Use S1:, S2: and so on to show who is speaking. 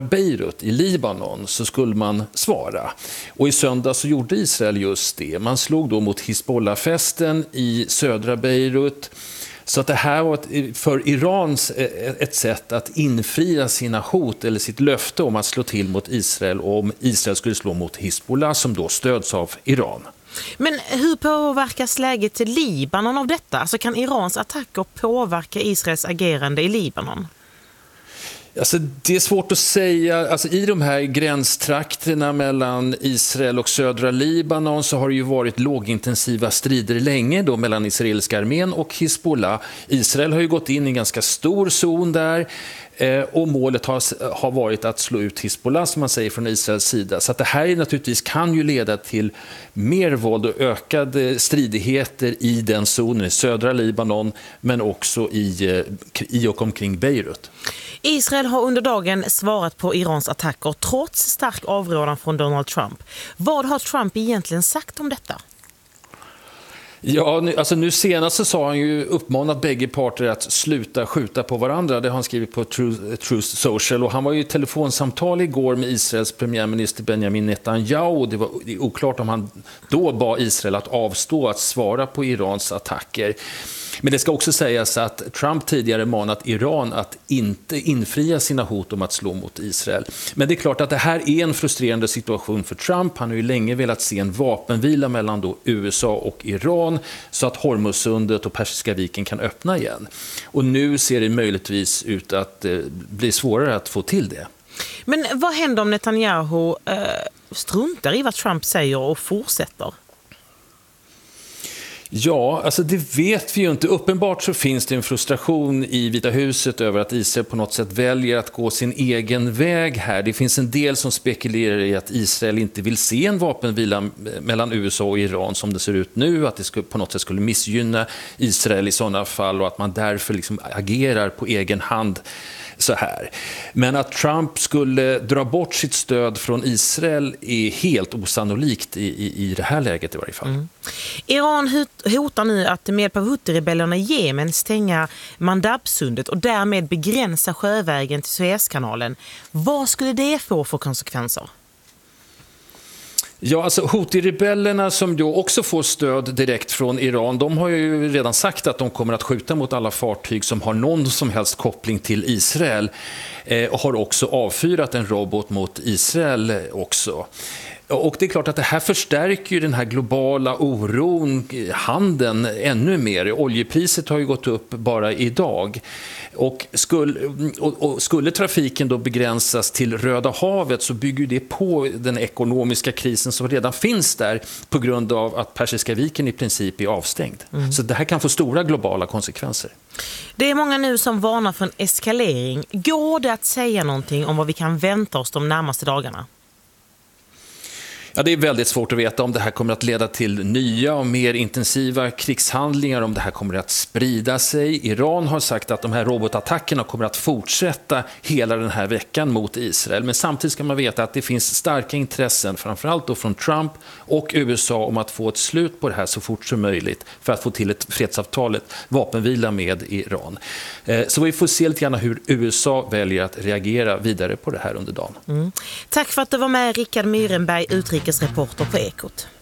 S1: Beirut i Libanon så skulle man svara. Och i söndag så gjorde Israel just det. Man slog då mot Hizbollah-fästen i södra Beirut. Så att det här var för Irans ett sätt att infria sina hot eller sitt löfte om att slå till mot Israel om Israel skulle slå mot Hizbollah som då stöds av Iran.
S2: Men hur påverkas läget i Libanon av detta? Alltså kan Irans attacker påverka Israels agerande i Libanon?
S1: Alltså, det är svårt att säga. Alltså, i de här gränstrakterna mellan Israel och södra Libanon så har det ju varit lågintensiva strider länge då mellan israeliska armén och Hizbollah. Israel har ju gått in i en ganska stor zon där och målet har varit att slå ut Hizbollah som man säger från Israels sida. Så att det här naturligtvis kan ju leda till mer våld och ökade stridigheter i den zonen i södra Libanon men också i och omkring Beirut.
S2: Israel har under dagen svarat på Irans attacker trots stark avrådan från Donald Trump. Vad har Trump egentligen sagt om detta?
S1: Ja, nu senast så sa han ju uppmanat bägge parter att sluta skjuta på varandra. Det har han skrivit på Truth Social. Och han var ju i telefonsamtal igår med Israels premiärminister Benjamin Netanyahu. Det var oklart om han då bad Israel att avstå att svara på Irans attacker. Men det ska också sägas att Trump tidigare manat Iran att inte infria sina hot om att slå mot Israel. Men det är klart att det här är en frustrerande situation för Trump. Han har ju länge velat se en vapenvila mellan då USA och Iran så att Hormuzsundet och Persiska viken kan öppna igen. Och nu ser det möjligtvis ut att bli svårare att få till det.
S2: Men vad händer om Netanyahu struntar i vad Trump säger och fortsätter?
S1: Ja, alltså det vet vi ju inte. Uppenbart så finns det en frustration i Vita huset över att Israel på något sätt väljer att gå sin egen väg här. Det finns en del som spekulerar i att Israel inte vill se en vapenvila mellan USA och Iran som det ser ut nu, att det på något sätt skulle missgynna Israel i sådana fall och att man därför liksom agerar på egen hand så här. Men att Trump skulle dra bort sitt stöd från Israel är helt osannolikt i det här läget i varje fall. Mm.
S2: Iran hotar nu att med hjälp av Houthi-rebellerna i Jemen stänga Mandabsundet och därmed begränsa sjövägen till Suezkanalen. Vad skulle det få för konsekvenser?
S1: Ja, alltså Houthi-rebellerna som då också får stöd direkt från Iran, de har ju redan sagt att de kommer att skjuta mot alla fartyg som har någon som helst koppling till Israel och har också avfyrat en robot mot Israel också. Och det är klart att det här förstärker ju den här globala oron, handeln ännu mer. Oljepriset har ju gått upp bara idag. Och skulle trafiken då begränsas till Röda havet så bygger det på den ekonomiska krisen som redan finns där på grund av att Persiska viken i princip är avstängd. Mm. Så det här kan få stora globala konsekvenser.
S2: Det är många nu som varnar för en eskalering. Går det att säga någonting om vad vi kan vänta oss de närmaste dagarna?
S1: Ja, det är väldigt svårt att veta om det här kommer att leda till nya och mer intensiva krigshandlingar, om det här kommer att sprida sig. Iran har sagt att de här robotattackerna kommer att fortsätta hela den här veckan mot Israel. Men samtidigt ska man veta att det finns starka intressen, framförallt då från Trump och USA, om att få ett slut på det här så fort som möjligt för att få till ett fredsavtal, ett vapenvila med Iran. Så vi får se lite grann hur USA väljer att reagera vidare på det här under dagen.
S2: Mm. Tack för att du var med, Rickard Myrenberg, utrikesreporter på Ekot.